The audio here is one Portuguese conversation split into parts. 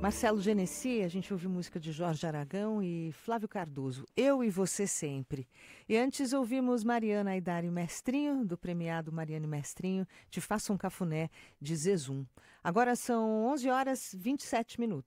Marcelo Genesi, a gente ouviu música de Jorge Aragão e Flávio Cardoso, Eu e Você Sempre. E antes ouvimos Mariana Aidari Mestrinho, do premiado Mariane Mestrinho, Te Faço um Cafuné, de Zezum. Agora são 11h27.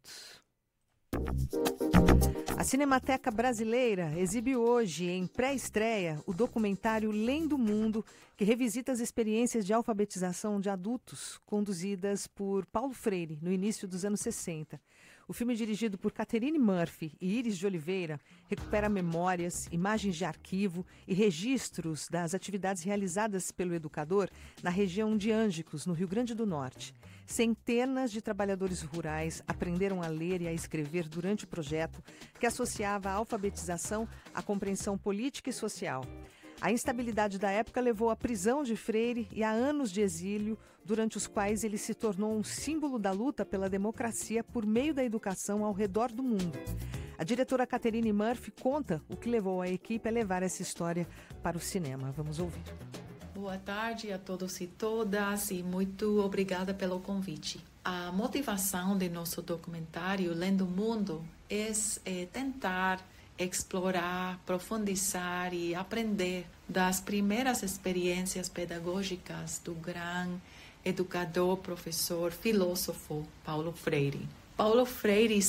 A Cinemateca Brasileira exibe hoje, em pré-estreia, o documentário Lendo o Mundo, que revisita as experiências de alfabetização de adultos conduzidas por Paulo Freire no início dos anos 60. O filme, dirigido por Catherine Murphy e Iris de Oliveira, recupera memórias, imagens de arquivo e registros das atividades realizadas pelo educador na região de Ângicos, no Rio Grande do Norte. Centenas de trabalhadores rurais aprenderam a ler e a escrever durante o projeto, que associava a alfabetização à compreensão política e social. A instabilidade da época levou à prisão de Freire e a anos de exílio, durante os quais ele se tornou um símbolo da luta pela democracia por meio da educação ao redor do mundo. A diretora Catherine Murphy conta o que levou a equipe a levar essa história para o cinema. Vamos ouvir. Boa tarde a todos e todas e muito obrigada pelo convite. A motivação de nosso documentário Lendo o Mundo é tentar explorar, profundizar e aprender das primeiras experiências pedagógicas do grande educador, professor, filósofo Paulo Freire. Paulo Freire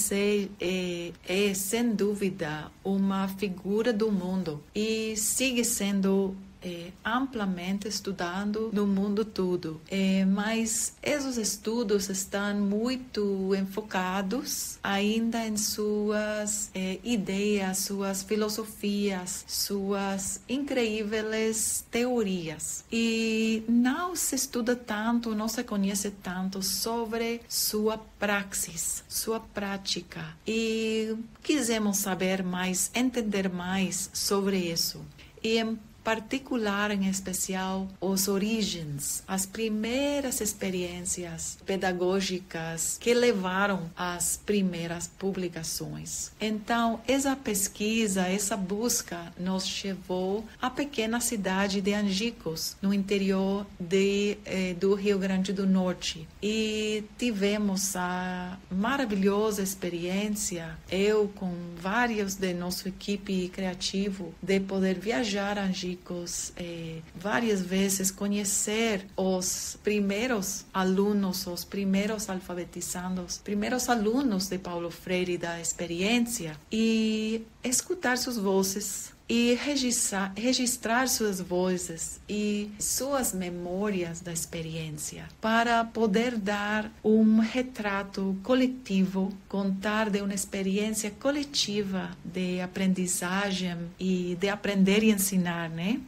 é, sem dúvida, uma figura do mundo e sigue sendo amplamente estudado no mundo todo, mas esses estudos estão muito enfocados ainda em suas ideias, suas filosofias, suas incríveis teorias, e não se estuda tanto, não se conhece tanto sobre sua praxis, sua prática, e quisemos saber mais, entender mais sobre isso, e em particular, em especial, as origens, as primeiras experiências pedagógicas que levaram às primeiras publicações. Então, essa pesquisa, essa busca nos levou à pequena cidade de Angicos, no interior do Rio Grande do Norte. E tivemos a maravilhosa experiência, eu com vários de nossa equipe criativa, de poder viajar a Angicos várias vezes, conhecer os primeiros alunos, os primeiros alfabetizandos, primeiros alunos de Paulo Freire, da experiência, e escutar suas vozes e registrar suas vozes e suas memórias da experiência, para poder dar um retrato coletivo, contar de uma experiência coletiva de aprendizagem e de aprender e ensinar, né?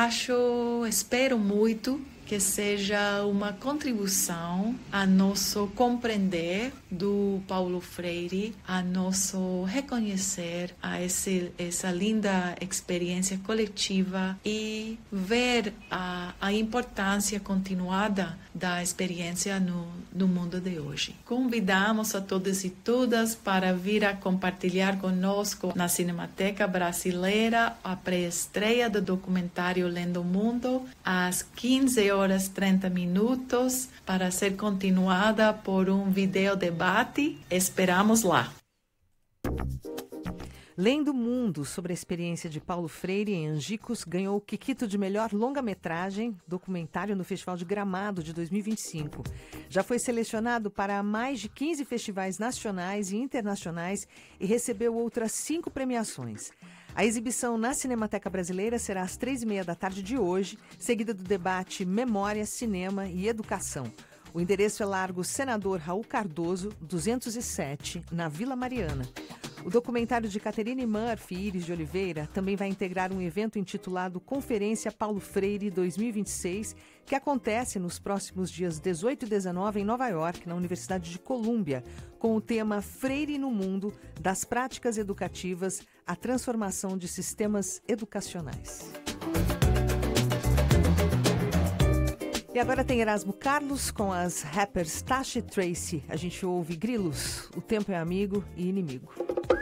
Espero muito que seja uma contribuição a nosso compreender do Paulo Freire, a nosso reconhecer essa linda experiência coletiva e ver a importância continuada da experiência no mundo de hoje. Convidamos a todos e todas para vir a compartilhar conosco na Cinemateca Brasileira a pré-estreia do documentário Lendo o Mundo, às 15h30, para ser continuada por um videodebate. Esperamos lá. Lendo o Mundo, sobre a experiência de Paulo Freire em Angicos, ganhou o Kikito de melhor longa-metragem documentário no Festival de Gramado de 2025. Já foi selecionado para mais de 15 festivais nacionais e internacionais e recebeu outras 5 premiações. A exibição na Cinemateca Brasileira será às 15h30 de hoje, seguida do debate Memória, Cinema e Educação. O endereço é Largo Senador Raul Cardoso, 207, na Vila Mariana. O documentário de Catherine Murphy e Iris de Oliveira também vai integrar um evento intitulado Conferência Paulo Freire 2026, que acontece nos próximos dias 18 e 19 em Nova York, na Universidade de Colômbia, com o tema Freire no Mundo, das práticas educativas à transformação de sistemas educacionais. E agora tem Erasmo Carlos com as rappers Tasha e Tracy. A gente ouve Grilos, O Tempo é Amigo e Inimigo.